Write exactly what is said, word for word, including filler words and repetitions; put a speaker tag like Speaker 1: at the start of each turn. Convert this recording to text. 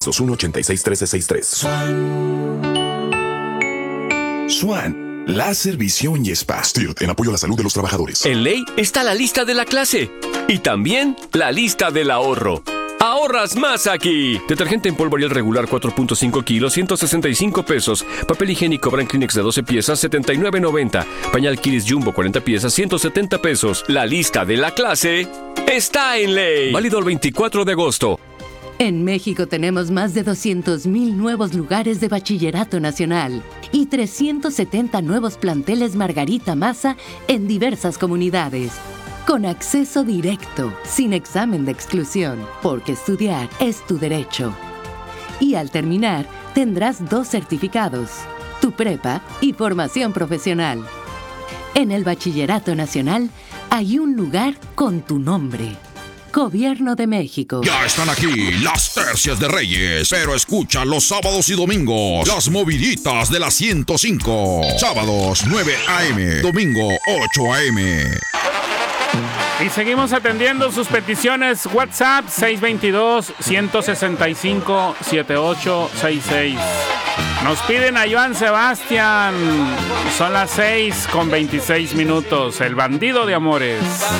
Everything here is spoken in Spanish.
Speaker 1: dos uno ocho seis, uno tres seis tres.
Speaker 2: Swan, láser, visión y spa.
Speaker 1: Stirt, en apoyo a la salud de los trabajadores.
Speaker 3: En Ley está la lista de la clase y también la lista del ahorro. ¡Ahorras más aquí! Detergente en polvo Ariel regular cuatro punto cinco kilos, ciento sesenta y cinco pesos. Papel higiénico Brand Kleenex de doce piezas, setenta y nueve noventa. Pañal Kiris Jumbo cuarenta piezas, ciento setenta pesos. La lista de la clase está en Ley. Válido el veinticuatro de agosto.
Speaker 4: En México tenemos más de doscientos mil nuevos lugares de bachillerato nacional y trescientos setenta nuevos planteles Margarita Maza en diversas comunidades. Con acceso directo, sin examen de exclusión, porque estudiar es tu derecho. Y al terminar, tendrás dos certificados, tu prepa y formación profesional. En el Bachillerato Nacional hay un lugar con tu nombre. Gobierno de México.
Speaker 5: Ya están aquí las tercias de Reyes, pero escucha los sábados y domingos, las moviditas de la ciento cinco. Sábados nueve a.m., domingo ocho a.m.
Speaker 6: Y seguimos atendiendo sus peticiones. WhatsApp seis dos dos, uno seis cinco, siete ocho seis seis. Nos piden a Joan Sebastián. Son las seis con veintiséis minutos. El bandido de amores.